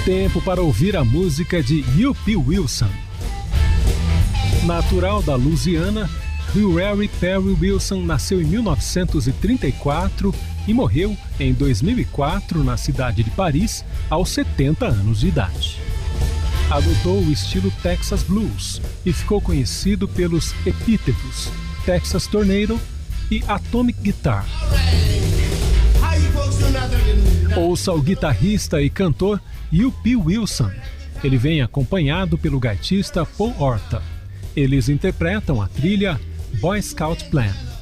Tempo para ouvir a música de U.P. Wilson. Natural da Louisiana, Huey Perry Wilson nasceu em 1934 e morreu em 2004 na cidade de Paris, aos 70 anos de idade. Adotou o estilo Texas Blues e ficou conhecido pelos epítetos Texas Tornado e Atomic Guitar. Ouça o guitarrista e cantor U.P. Wilson. Ele vem acompanhado pelo gaitista Paul Horta. Eles interpretam a trilha Boy Scout Plan.